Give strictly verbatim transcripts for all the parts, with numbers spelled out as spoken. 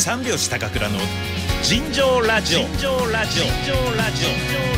三拍子高倉の尋常ラジオ。尋常ラジオ。尋常ラジ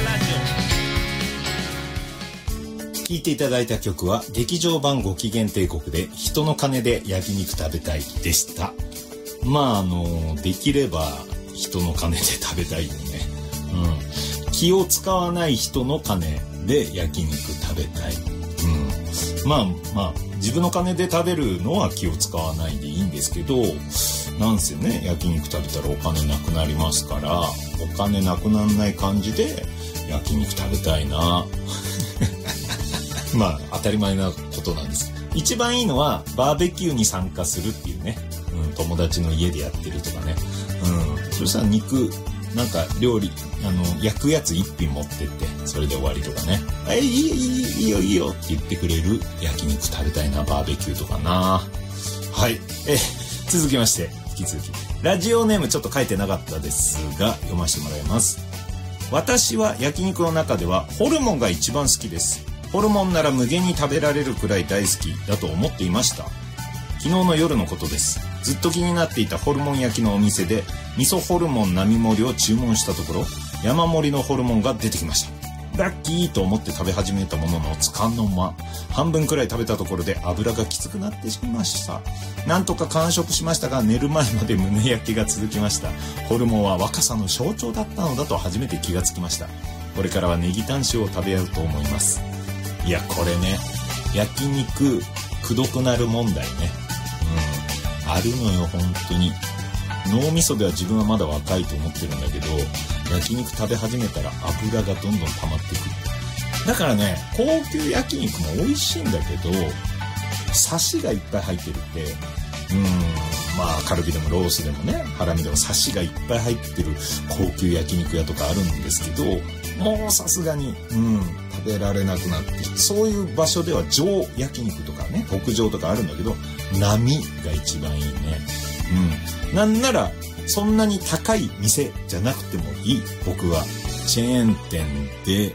オ。 聴いていただいた曲は劇場版ご機嫌帝国で人の金で焼肉食べたいでした。まああのできれば人の金で食べたいよね。うん、気を使わない人の金で焼肉食べたい。うん、まあまあ自分の金で食べるのは気を使わないでいいんですけど、なんせね焼肉食べたらお金なくなりますから、お金なくならない感じで焼肉食べたいな。まあ当たり前なことなんです。一番いいのはバーベキューに参加するっていうね、うん、友達の家でやってるとかね、うん、そしたら肉なんか料理あの焼くやつ一品持ってってそれで終わりとかね、えいいよいいよいいよいいよって言ってくれる焼肉食べたいな、バーベキューとかな。はい、え続きまして引き続きラジオネームちょっと書いてなかったですが読ませてもらいます。私は焼肉の中ではホルモンが一番好きです。ホルモンなら無限に食べられるくらい大好きだと思っていました。昨日の夜のことです。ずっと気になっていたホルモン焼きのお店で味噌ホルモン並盛りを注文したところ、山盛りのホルモンが出てきました。ラッキーと思って食べ始めたもののつかの間、半分くらい食べたところで油がきつくなってしまいました。なんとか完食しましたが、寝る前まで胸焼けが続きました。ホルモンは若さの象徴だったのだと初めて気がつきました。これからはネギタン塩を食べようと思います。いやこれね、焼肉くどくなる問題ね、うん、あるのよ本当に。脳みそでは自分はまだ若いと思ってるんだけど、焼肉食べ始めたら油がどんどん溜まってくる。だからね、高級焼肉も美味しいんだけど、サシがいっぱい入ってるって、うーんまあカルビでもロースでもね、ハラミでもサシがいっぱい入ってる高級焼肉屋とかあるんですけど、もうさすがにうん食べられなくなって、そういう場所では上焼肉とかね、特上とかあるんだけど、並が一番いいね。うん、なんならそんなに高い店じゃなくてもいい。僕はチェーン店で